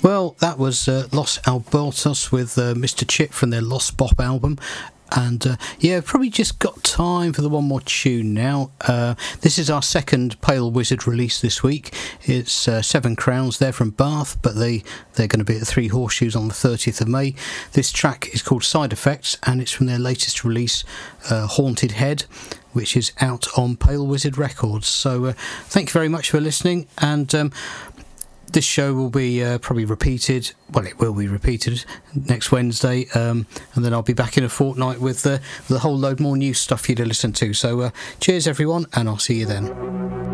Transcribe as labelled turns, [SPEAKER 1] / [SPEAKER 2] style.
[SPEAKER 1] Well, that was Los Albertos with Mr. Chip from their Lost Bop album. And probably just got time for the one more tune now. This is our second Pale Wizard release this week. It's Seven Crowns. They're from Bath, but they're going to be at Three Horseshoes on the 30th of May. This track is called Side Effects, and it's from their latest release, Haunted Head, which is out on Pale Wizard Records. So thank you very much for listening, and this show will be probably repeated. Well, it will be repeated next Wednesday, and then I'll be back in a fortnight with a whole load more new stuff for you to listen to. So cheers everyone, and I'll see you then.